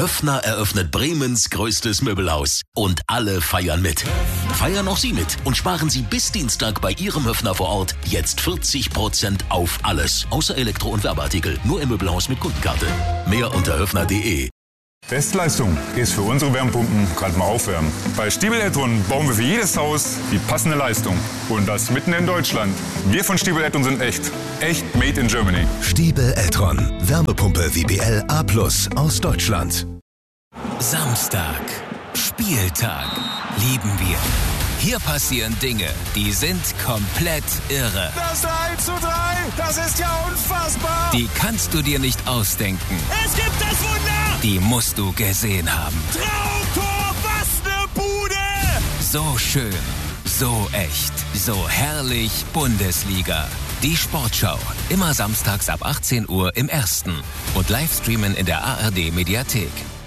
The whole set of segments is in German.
Höffner eröffnet Bremens größtes Möbelhaus. Und alle feiern mit. Feiern auch Sie mit und sparen Sie bis Dienstag bei Ihrem Höffner vor Ort jetzt 40% auf alles. Außer Elektro- und Werbeartikel. Nur im Möbelhaus mit Kundenkarte. Mehr unter höffner.de. Bestleistung ist für unsere Wärmepumpen gerade mal aufwärmen. Bei Stiebel Eltron bauen wir für jedes Haus die passende Leistung. Und das mitten in Deutschland. Wir von Stiebel Eltron sind echt. Echt made in Germany. Stiebel Eltron. Wärmepumpe WBL A+ aus Deutschland. Samstag. Spieltag. Lieben wir. Hier passieren Dinge, die sind komplett irre. Das 3:3, das ist ja unfassbar. Die kannst du dir nicht ausdenken. Es gibt das Wunder. Die musst du gesehen haben. Traumtor, was ne Bude. So schön, so echt, so herrlich Bundesliga. Die Sportschau, immer samstags ab 18 Uhr im Ersten und Livestreamen in der ARD-Mediathek.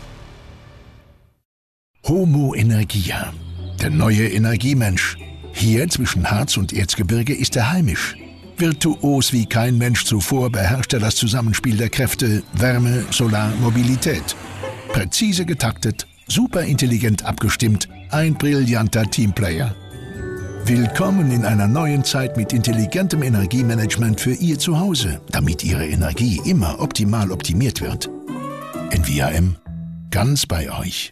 Homo Energia, der neue Energiemensch. Hier zwischen Harz und Erzgebirge ist er heimisch. Virtuos wie kein Mensch zuvor beherrscht er das Zusammenspiel der Kräfte Wärme, Solar, Mobilität. Präzise getaktet, superintelligent abgestimmt, ein brillanter Teamplayer. Willkommen in einer neuen Zeit mit intelligentem Energiemanagement für Ihr Zuhause, damit Ihre Energie immer optimal optimiert wird. NVAM, ganz bei euch.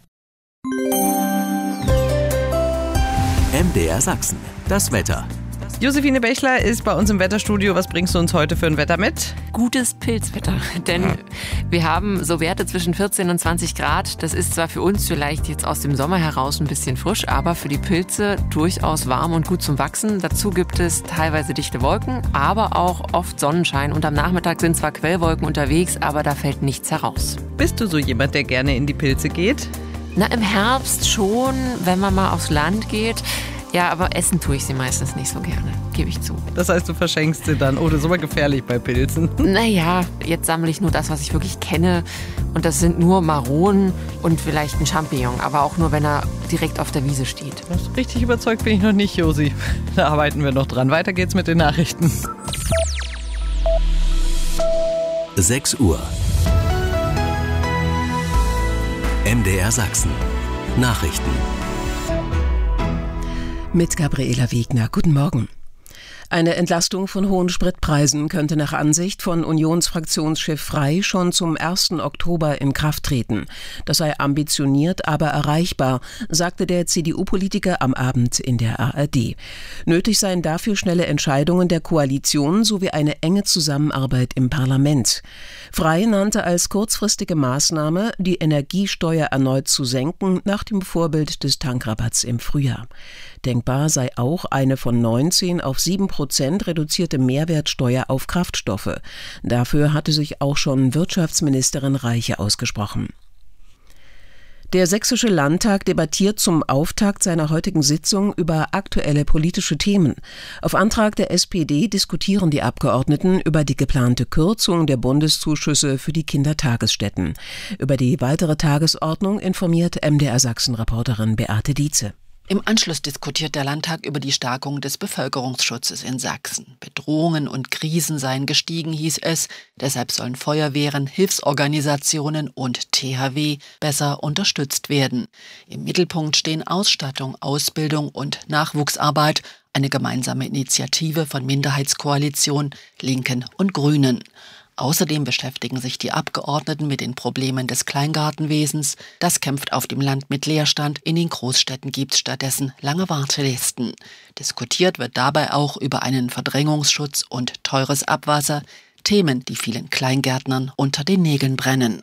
MDR Sachsen, das Wetter. Josephine Bechler ist bei uns im Wetterstudio. Was bringst du uns heute für ein Wetter mit? Gutes Pilzwetter, denn wir haben so Werte zwischen 14 und 20 Grad. Das ist zwar für uns vielleicht jetzt aus dem Sommer heraus ein bisschen frisch, aber für die Pilze durchaus warm und gut zum Wachsen. Dazu gibt es teilweise dichte Wolken, aber auch oft Sonnenschein. Und am Nachmittag sind zwar Quellwolken unterwegs, aber da fällt nichts heraus. Bist du so jemand, der gerne in die Pilze geht? Na, im Herbst schon, wenn man mal aufs Land geht. Ja, aber essen tue ich sie meistens nicht so gerne, gebe ich zu. Das heißt, du verschenkst sie dann. Oh, das ist aber gefährlich bei Pilzen. Naja, jetzt sammle ich nur das, was ich wirklich kenne. Und das sind nur Maronen und vielleicht ein Champignon. Aber auch nur, wenn er direkt auf der Wiese steht. Richtig überzeugt bin ich noch nicht, Josi. Da arbeiten wir noch dran. Weiter geht's mit den Nachrichten. 6 Uhr. MDR Sachsen. Nachrichten. Mit Gabriela Wegner. Guten Morgen. Eine Entlastung von hohen Spritpreisen könnte nach Ansicht von Unionsfraktionschef Frey schon zum 1. Oktober in Kraft treten. Das sei ambitioniert, aber erreichbar, sagte der CDU-Politiker am Abend in der ARD. Nötig seien dafür schnelle Entscheidungen der Koalition sowie eine enge Zusammenarbeit im Parlament. Frey nannte als kurzfristige Maßnahme, die Energiesteuer erneut zu senken, nach dem Vorbild des Tankrabatts im Frühjahr. Denkbar sei auch eine von 19 auf 7% reduzierte Mehrwertsteuer auf Kraftstoffe. Dafür hatte sich auch schon Wirtschaftsministerin Reiche ausgesprochen. Der Sächsische Landtag debattiert zum Auftakt seiner heutigen Sitzung über aktuelle politische Themen. Auf Antrag der SPD diskutieren die Abgeordneten über die geplante Kürzung der Bundeszuschüsse für die Kindertagesstätten. Über die weitere Tagesordnung informiert MDR Sachsen-Reporterin Beate Dietze. Im Anschluss diskutiert der Landtag über die Stärkung des Bevölkerungsschutzes in Sachsen. Bedrohungen und Krisen seien gestiegen, hieß es. Deshalb sollen Feuerwehren, Hilfsorganisationen und THW besser unterstützt werden. Im Mittelpunkt stehen Ausstattung, Ausbildung und Nachwuchsarbeit, eine gemeinsame Initiative von Minderheitskoalition, Linken und Grünen. Außerdem beschäftigen sich die Abgeordneten mit den Problemen des Kleingartenwesens. Das kämpft auf dem Land mit Leerstand. In den Großstädten gibt es stattdessen lange Wartelisten. Diskutiert wird dabei auch über einen Verdrängungsschutz und teures Abwasser. Themen, die vielen Kleingärtnern unter den Nägeln brennen.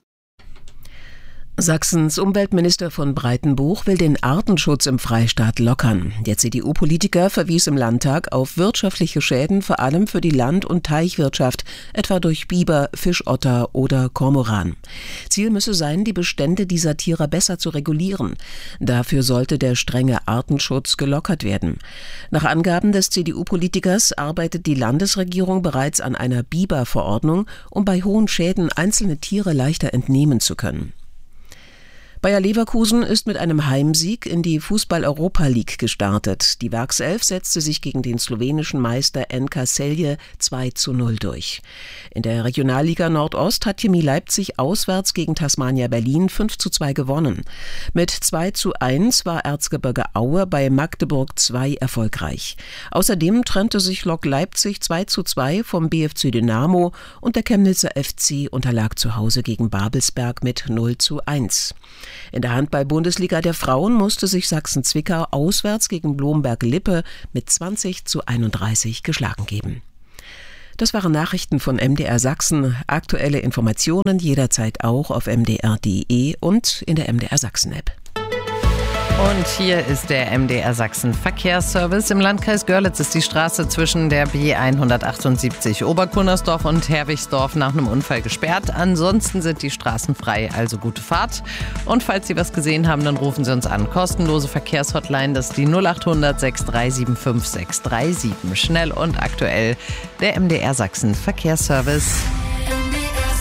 Sachsens Umweltminister von Breitenbuch will den Artenschutz im Freistaat lockern. Der CDU-Politiker verwies im Landtag auf wirtschaftliche Schäden, vor allem für die Land- und Teichwirtschaft, etwa durch Biber, Fischotter oder Kormoran. Ziel müsse sein, die Bestände dieser Tiere besser zu regulieren. Dafür sollte der strenge Artenschutz gelockert werden. Nach Angaben des CDU-Politikers arbeitet die Landesregierung bereits an einer Biberverordnung, um bei hohen Schäden einzelne Tiere leichter entnehmen zu können. Bayer Leverkusen ist mit einem Heimsieg in die Fußball-Europa League gestartet. Die Werkself setzte sich gegen den slowenischen Meister NK Celje 2:0 durch. In der Regionalliga Nordost hat Chemie Leipzig auswärts gegen Tasmania Berlin 5:2 gewonnen. Mit 2:1 war Erzgebirge Aue bei Magdeburg 2 erfolgreich. Außerdem trennte sich Lok Leipzig 2:2 vom BFC Dynamo und der Chemnitzer FC unterlag zu Hause gegen Babelsberg mit 0:1. In der Handball-Bundesliga der Frauen musste sich Sachsen-Zwickau auswärts gegen Blomberg-Lippe mit 20:31 geschlagen geben. Das waren Nachrichten von MDR Sachsen. Aktuelle Informationen jederzeit auch auf mdr.de und in der MDR Sachsen-App. Und hier ist der MDR Sachsen Verkehrsservice. Im Landkreis Görlitz ist die Straße zwischen der B178 Oberkunnersdorf und Herwigsdorf nach einem Unfall gesperrt. Ansonsten sind die Straßen frei, also gute Fahrt. Und falls Sie was gesehen haben, dann rufen Sie uns an. Kostenlose Verkehrshotline, das ist die 0800 6375 637. Schnell und aktuell der MDR Sachsen Verkehrsservice.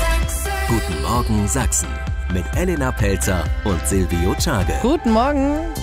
Guten Morgen Sachsen mit Elena Pelzer und Silvio Czage. Guten Morgen.